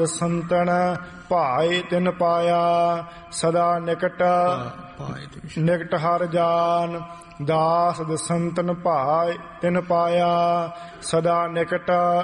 ਸੰਤਨ ਭਾਏ ਤਿਨ ਪਾਇਆ ਸਦਾ ਨਿਕਟ ਨਿਕਟ ਹਰ ਜਾਨ ਦਾਸ ਦਸੰਤਨ ਭਾਏ ਤਿਨ ਪਾਇਆ ਸਦਾ ਨਿਕਟ